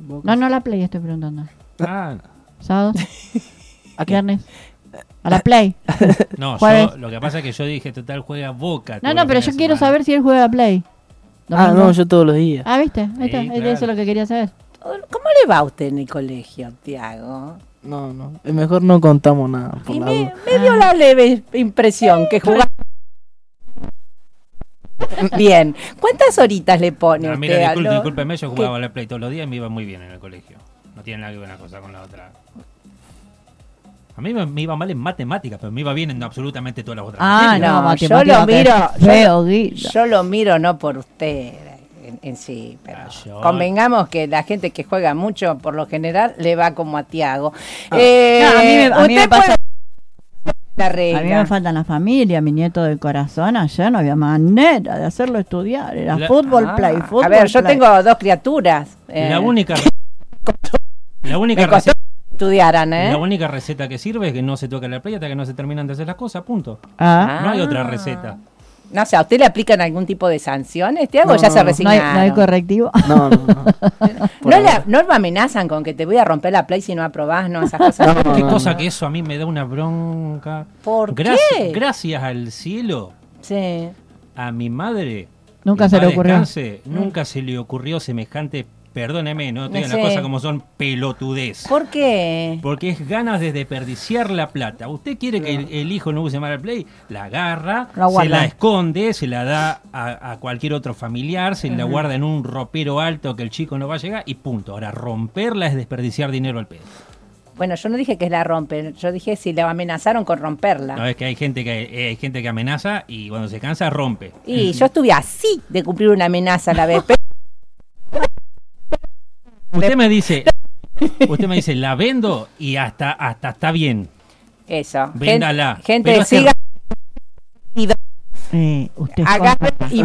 No, la Play estoy preguntando. ¿Sábado? ¿A qué? ¿Viernes? ¿A la Play? No, lo que pasa es que yo dije, total, juega Boca. No, pero yo quiero saber si él juega a la Play. ¿Domingo? No, yo todos los días. ¿Viste? Ahí está, claro. Eso es lo que quería saber. ¿Cómo le va a usted en el colegio, Tiago? No, mejor no contamos nada. Y me dio la leve impresión que jugaba. Bien. ¿Cuántas horitas le pone usted? Mira, discúlpeme, yo jugaba a la Play todos los días y me iba muy bien en el colegio. No tiene nada que ver una cosa con la otra. A mí me iba mal en matemáticas, pero me iba bien en absolutamente todas las otras materias. No, yo lo miro no por usted en sí, pero convengamos que la gente que juega mucho, por lo general, le va como a Tiago. A mí me pasa... A mí me falta la familia, mi nieto del corazón, ayer no había manera de hacerlo estudiar, era fútbol play. A ver, yo tengo 2 criaturas. La única estudiaran, La única receta que sirve es que no se toca la Play hasta que no se terminan de hacer las cosas, punto. No hay otra receta. No sé, ¿a usted le aplican algún tipo de sanciones, Tiago? Ya se resignaron. No hay correctivo. No. No me amenazan con que te voy a romper la Play si no aprobás, no, esas cosas. Qué cosa que eso a mí me da una bronca. ¿Por qué? Gracias al cielo. Sí. A mi madre. Nunca se le ocurrió. Nunca se le ocurrió semejante, perdóneme, no te digan las cosas como son, pelotudez. ¿Por qué? Porque es ganas de desperdiciar la plata. Usted quiere que el hijo no use mal el Play, la agarra, se la esconde, se la da a cualquier otro familiar, se la guarda en un ropero alto que el chico no va a llegar y punto. Ahora, romperla es desperdiciar dinero al pedo. Bueno, yo no dije que la rompen, yo dije si le amenazaron con romperla. No, es que hay gente que amenaza y cuando se cansa rompe. Y yo estuve así de cumplir una amenaza a la vez. Usted me dice, la vendo y hasta está bien. Eso. Véndala. Gente, siga. Usted agarre y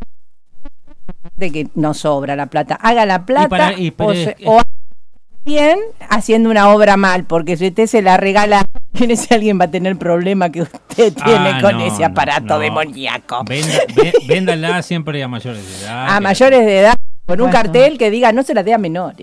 de que no sobra la plata. Haga la plata o bien haciendo una obra mal, porque si usted se la regala, ese alguien va a tener problema que usted tiene con ese aparato demoníaco. Véndala siempre a mayores de edad. A mayores de edad. Con un cartel que diga, no se la dé a menores.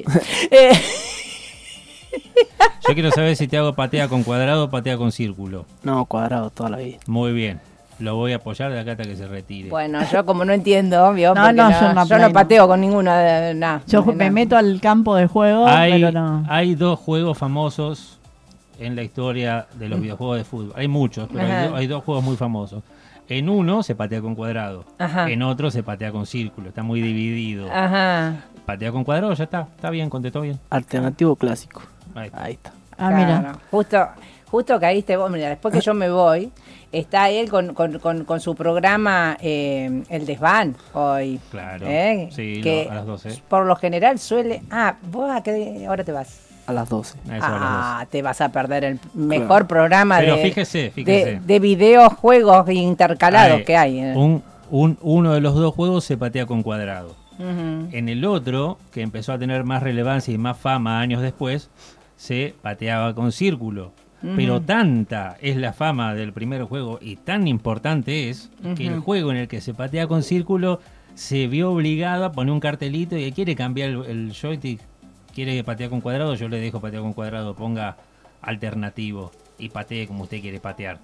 Yo quiero saber si te hago patea con cuadrado o patea con círculo. No, cuadrado toda la vida. Muy bien. Lo voy a apoyar de acá hasta que se retire. Bueno, yo como no entiendo, ¿vio? Yo no pateo con ninguna de nada. Yo me meto al campo de juego, pero no. Hay 2 juegos famosos en la historia de los videojuegos de fútbol. Hay muchos, pero hay 2 juegos muy famosos. En uno se patea con cuadrado, en otro se patea con círculo, está muy dividido. Patea con cuadrado, ya está bien, contestó bien. Alternativo clásico. Ahí está. Mira. Justo caíste vos, mira, después que yo me voy, está él con su programa El Desván hoy. Claro, sí, que a las 12. Por lo general suele... ¿vos a qué hora te vas? A las 12. Te vas a perder el mejor programa fíjese. de videojuegos intercalados que hay. Uno de los 2 juegos se patea con cuadrado. En el otro, que empezó a tener más relevancia y más fama años después, se pateaba con círculo. Pero tanta es la fama del primer juego y tan importante es que el juego en el que se patea con círculo se vio obligado a poner un cartelito y quiere cambiar el joystick. Quiere patear con cuadrado, yo le dejo patear con cuadrado, ponga alternativo y patee como usted quiere patear.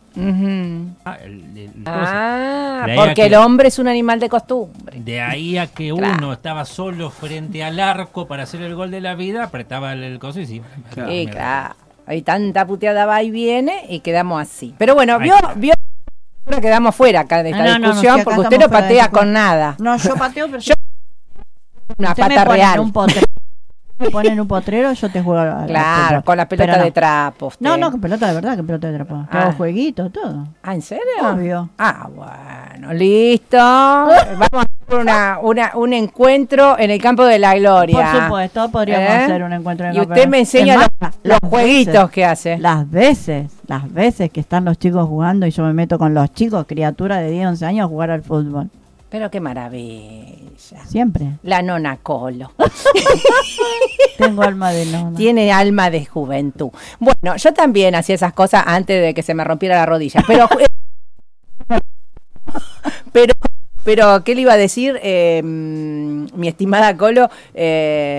Porque el hombre es un animal de costumbre. De ahí a que uno estaba solo frente al arco para hacer el gol de la vida, apretaba el coso y sí. Claro. Hay tanta puteada va y viene y quedamos así. Pero bueno, vio ahora quedamos fuera acá de esta discusión porque usted no patea con nada. No, yo pateo, pero una pata real. Me ponen un potrero, yo te juego claro, con la pelota de trapo. Usted. No, con pelota de verdad, que pelota de trapo. Hago jueguito, todo. ¿En serio? Obvio. Bueno, listo. Vamos a hacer un encuentro en el campo de la gloria. Por supuesto, podríamos hacer un encuentro en el campo. Y usted me enseña los jueguitos que hace. Las veces que están los chicos jugando y yo me meto con los chicos, criaturas de 10, 11 años, a jugar al fútbol. Pero qué maravilla. Siempre. La nona Colo. Tengo alma de nona. Tiene alma de juventud. Bueno, yo también hacía esas cosas antes de que se me rompiera la rodilla. Pero ¿qué le iba a decir? Mi estimada Colo,